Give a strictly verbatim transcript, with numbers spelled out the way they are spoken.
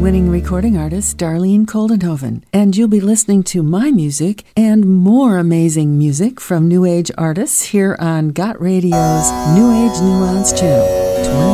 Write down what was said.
Grammy-winning recording artist Darlene Koldenhoven, and you'll be listening to my music and more amazing music from New Age artists here on Got Radio's New Age Nuance channel.